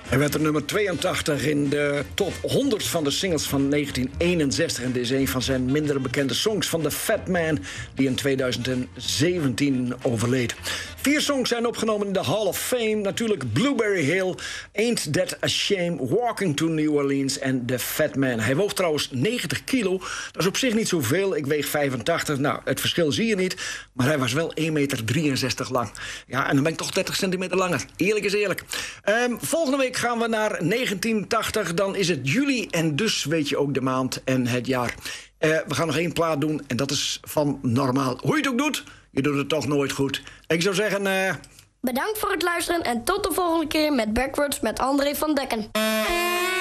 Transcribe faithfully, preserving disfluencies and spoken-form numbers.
Hij werd er nummer tweeëntachtig in de top honderd van de singles van negentien eenenzestig. En dit is een van zijn minder bekende songs van The Fat Man, die in tweeduizend zeventien overleed. Vier songs zijn opgenomen in de Hall of Fame. Natuurlijk Blueberry Hill, Ain't That a Shame, Walking to New Orleans en The Fat Man. Hij woog trouwens negentig kilo. Dat is op zich niet zoveel. Ik weeg vijfentachtig. Nou, het verschil zie je niet. Maar hij was wel één meter drieënzestig lang. Ja, en dan ben ik toch dertig centimeter langer. Eerlijk is eerlijk. Um, volgende week gaan we naar negentien tachtig. Dan is het juli en dus weet je ook de maand en het jaar. Uh, we gaan nog één plaat doen en dat is van Normaal. Hoe je het ook doet, je doet het toch nooit goed. Ik zou zeggen... Uh... Bedankt voor het luisteren en tot de volgende keer met Backwards met André van Dekken.